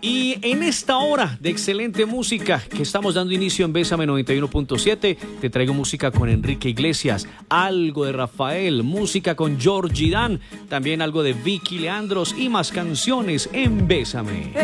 Y en esta hora de excelente música que estamos dando inicio en Bésame 91.7, te traigo música con Enrique Iglesias, algo de Rafael, música con Georgie Dan, también algo de Vicky Leandros y más canciones en Bésame.